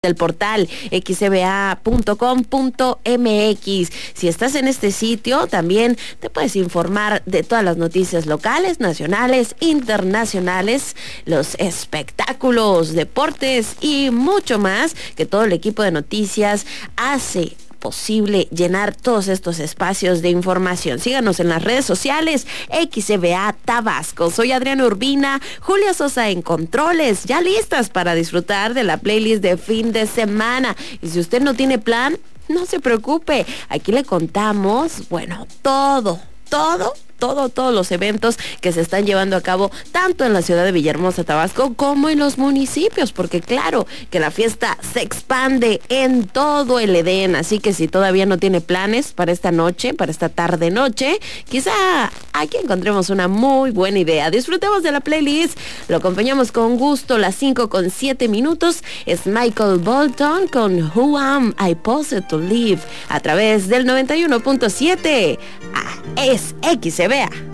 del portal xcba.com.mx. Si estás en este sitio, también te puedes informar de todas las noticias locales, nacionales, internacionales, los espectáculos, deportes y mucho más que todo el equipo de noticias hace posible llenar todos estos espacios de información. Síganos en las redes sociales, XCBA Tabasco. Soy Adriana Urbina, Julia Sosa en controles, ya listas para disfrutar de la playlist de fin de semana. Y si usted no tiene plan, no se preocupe, aquí le contamos, bueno, todos los eventos que se están llevando a cabo tanto en la ciudad de Villahermosa, Tabasco, como en los municipios, porque claro que la fiesta se expande en todo el Edén, así que si todavía no tiene planes para esta noche, para esta tarde-noche, quizá aquí encontremos una muy buena idea. Disfrutemos de la playlist, lo acompañamos con gusto, las 5:07, es Michael Bolton con Who Am I Supposed to Live, a través del 91.7, es XCBA.